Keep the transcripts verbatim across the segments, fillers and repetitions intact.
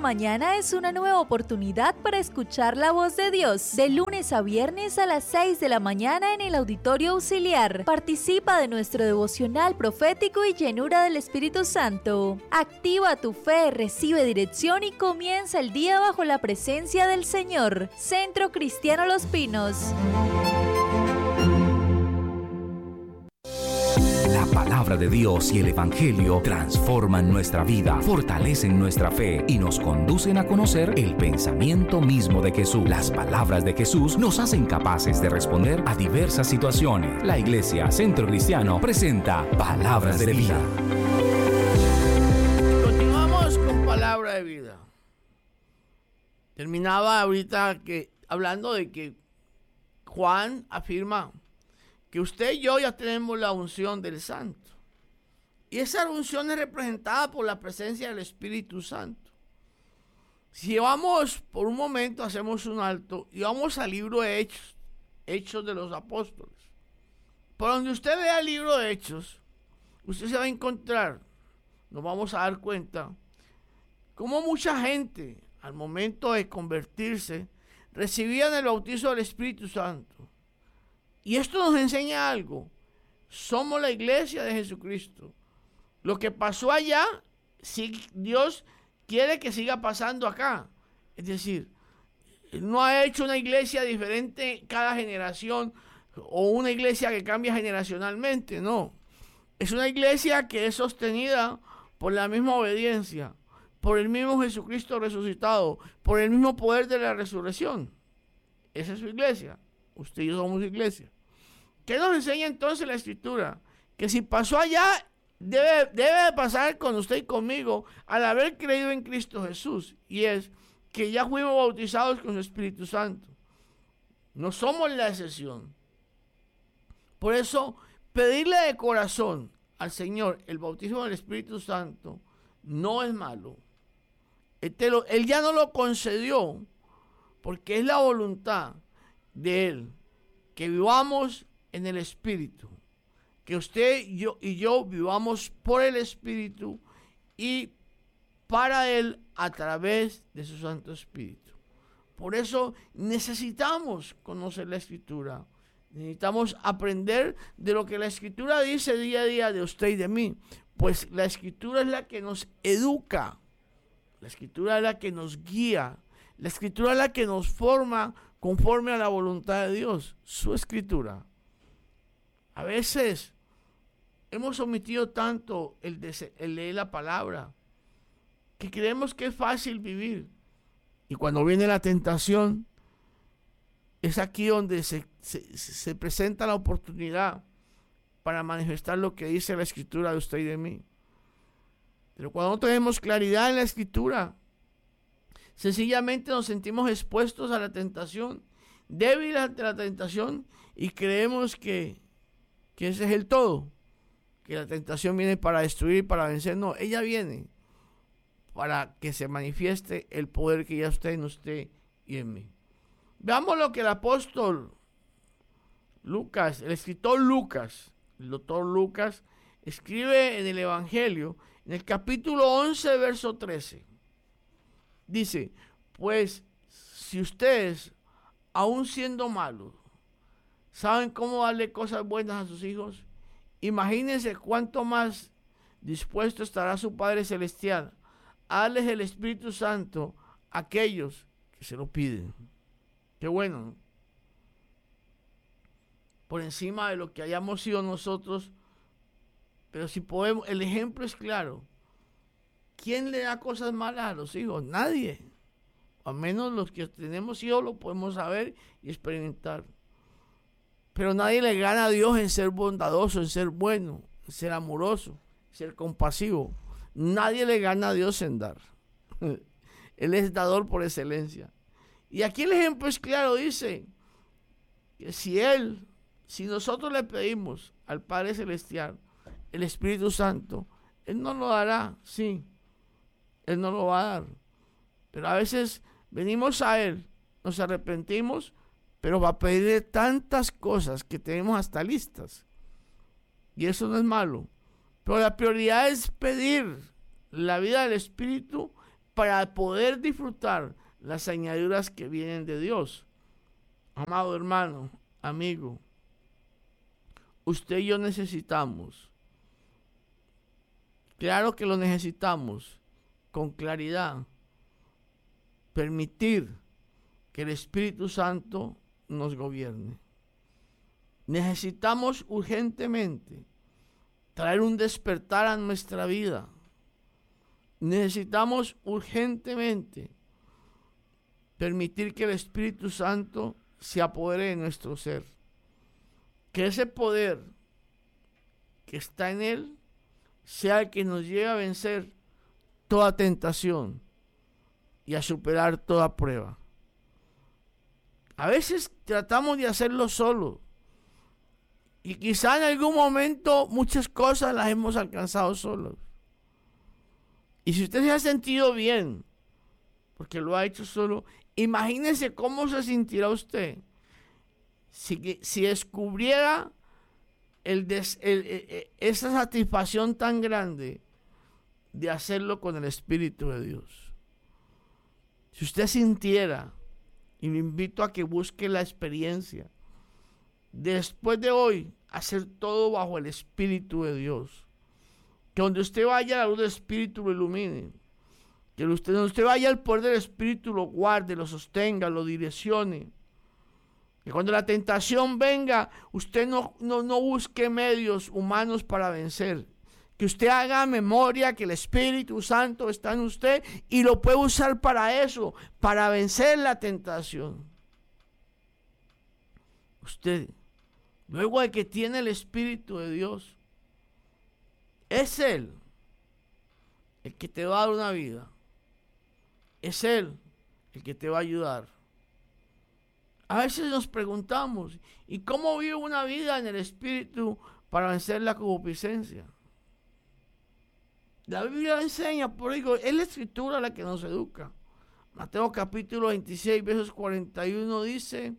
mañana es una nueva oportunidad para escuchar la voz de Dios. De lunes a viernes a las seis de la mañana en el Auditorio Auxiliar. Participa de nuestro devocional profético y llenura del Espíritu Santo. Activa tu fe, recibe dirección y comienza el día bajo la presencia del Señor. Centro Cristiano Los Pinos. La palabra de Dios y el Evangelio transforman nuestra vida, fortalecen nuestra fe y nos conducen a conocer el pensamiento mismo de Jesús. Las palabras de Jesús nos hacen capaces de responder a diversas situaciones. La Iglesia Centro Cristiano presenta Palabras de Vida. Continuamos con Palabra de Vida. Terminaba ahorita que, hablando de que Juan afirma que usted y yo ya tenemos la unción del Santo. Y esa unción es representada por la presencia del Espíritu Santo. Si vamos por un momento, hacemos un alto y vamos al libro de Hechos, Hechos de los Apóstoles. Por donde usted vea el libro de Hechos, usted se va a encontrar, nos vamos a dar cuenta, cómo mucha gente, al momento de convertirse, recibían el bautizo del Espíritu Santo. Y esto nos enseña algo. Somos la iglesia de Jesucristo. Lo que pasó allá, si Dios quiere que siga pasando acá. Es decir, no ha hecho una iglesia diferente cada generación o una iglesia que cambia generacionalmente, no. Es una iglesia que es sostenida por la misma obediencia, por el mismo Jesucristo resucitado, por el mismo poder de la resurrección. Esa es su iglesia. Usted y yo somos iglesia. ¿Qué nos enseña entonces la Escritura? Que si pasó allá, debe, debe pasar con usted y conmigo al haber creído en Cristo Jesús. Y es que ya fuimos bautizados con su Espíritu Santo. No somos la excepción. Por eso, pedirle de corazón al Señor el bautismo del Espíritu Santo no es malo. Él, te lo, él ya no lo concedió porque es la voluntad de Él que vivamos en el Espíritu, que usted y yo, y yo vivamos por el Espíritu y para Él a través de su Santo Espíritu. Por eso necesitamos conocer la Escritura, necesitamos aprender de lo que la Escritura dice día a día de usted y de mí, pues la Escritura es la que nos educa, la Escritura es la que nos guía, la Escritura es la que nos forma conforme a la voluntad de Dios, su Escritura. A veces hemos omitido tanto el, de, el leer la palabra que creemos que es fácil vivir. Y cuando viene la tentación, es aquí donde se, se, se presenta la oportunidad para manifestar lo que dice la Escritura de usted y de mí. Pero cuando no tenemos claridad en la Escritura, sencillamente nos sentimos expuestos a la tentación, débiles ante la tentación, y creemos que que ese es el todo, que la tentación viene para destruir, para vencer. No, ella viene para que se manifieste el poder que ya está en usted y en mí. Veamos lo que el apóstol Lucas, el escritor Lucas, el doctor Lucas, escribe en el Evangelio, en el capítulo once, verso trece. Dice, pues si ustedes, aun siendo malos, ¿saben cómo darle cosas buenas a sus hijos? Imagínense cuánto más dispuesto estará su Padre Celestial a darles el Espíritu Santo a aquellos que se lo piden. Qué bueno, ¿no? Por encima de lo que hayamos sido nosotros, pero si podemos, el ejemplo es claro. ¿Quién le da cosas malas a los hijos? Nadie. Al menos los que tenemos hijos lo podemos saber y experimentar. Pero nadie le gana a Dios en ser bondadoso, en ser bueno, en ser amoroso, en ser compasivo. Nadie le gana a Dios en dar. Él es dador por excelencia. Y aquí el ejemplo es claro, dice que si Él, si nosotros le pedimos al Padre Celestial el Espíritu Santo, Él nos lo dará, sí, Él nos lo va a dar. Pero a veces venimos a Él, nos arrepentimos, pero va a pedirle tantas cosas que tenemos hasta listas. Y eso no es malo. Pero la prioridad es pedir la vida del Espíritu para poder disfrutar las añadiduras que vienen de Dios. Amado hermano, amigo, usted y yo necesitamos, claro que lo necesitamos, con claridad, permitir que el Espíritu Santo nos gobierne. Necesitamos urgentemente traer un despertar a nuestra vida. Necesitamos urgentemente permitir que el Espíritu Santo se apodere de nuestro ser. Que ese poder que está en Él sea el que nos lleve a vencer toda tentación y a superar toda prueba. A veces tratamos de hacerlo solo. Y quizá en algún momento muchas cosas las hemos alcanzado solos. Y si usted se ha sentido bien, porque lo ha hecho solo, imagínese cómo se sentirá usted si, si descubriera el des, el, el, esa satisfacción tan grande de hacerlo con el Espíritu de Dios. Si usted sintiera, y lo invito a que busque la experiencia, después de hoy, hacer todo bajo el Espíritu de Dios. Que donde usted vaya, la luz del Espíritu lo ilumine. Que usted, donde usted vaya, el poder del Espíritu lo guarde, lo sostenga, lo direccione. Que cuando la tentación venga, usted no, no, no busque medios humanos para vencer. Que usted haga memoria que el Espíritu Santo está en usted y lo puede usar para eso, para vencer la tentación. Usted, luego de que tiene el Espíritu de Dios, es Él el que te va a dar una vida. Es Él el que te va a ayudar. A veces nos preguntamos, ¿y cómo vivo una vida en el Espíritu para vencer la concupiscencia? La Biblia enseña, por eso es la Escritura la que nos educa. Mateo capítulo veintiséis, versos cuarenta y uno dice: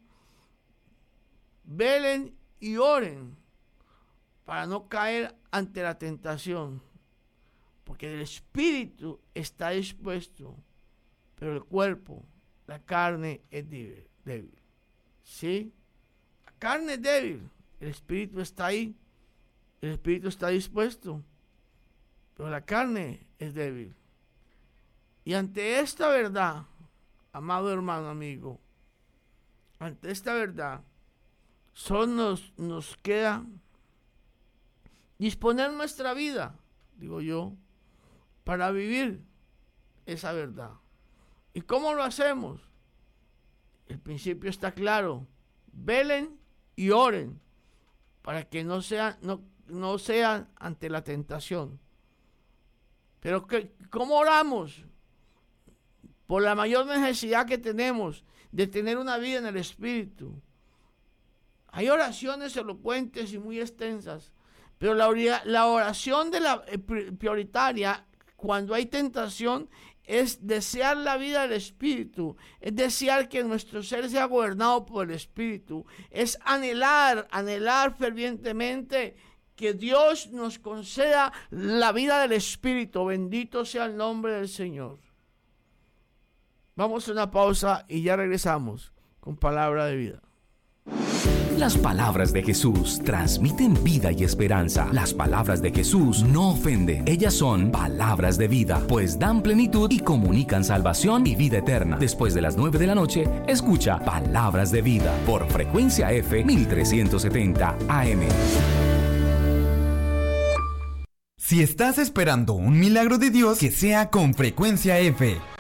velen y oren para no caer ante la tentación, porque el espíritu está dispuesto, pero el cuerpo, la carne es débil. débil. ¿Sí? La carne es débil, el espíritu está ahí, el espíritu está dispuesto, pero la carne es débil. Y ante esta verdad, amado hermano, amigo, ante esta verdad, solo nos, nos queda disponer nuestra vida, digo yo, para vivir esa verdad. ¿Y cómo lo hacemos? El principio está claro: velen y oren para que no sean, no, no sean ante la tentación. Pero que, ¿cómo oramos? Por la mayor necesidad que tenemos de tener una vida en el Espíritu. Hay oraciones elocuentes y muy extensas, pero la, la oración de la eh, prioritaria cuando hay tentación es desear la vida del Espíritu, es desear que nuestro ser sea gobernado por el Espíritu, es anhelar, anhelar fervientemente que Dios nos conceda la vida del Espíritu. Bendito sea el nombre del Señor. Vamos a una pausa y ya regresamos con palabra de vida. Las palabras de Jesús transmiten vida y esperanza. Las palabras de Jesús no ofenden. Ellas son palabras de vida, pues dan plenitud y comunican salvación y vida eterna. Después de las nueve de la noche, escucha Palabras de Vida por Frecuencia F mil trescientos setenta A M. Si estás esperando un milagro de Dios, que sea con Frecuencia F.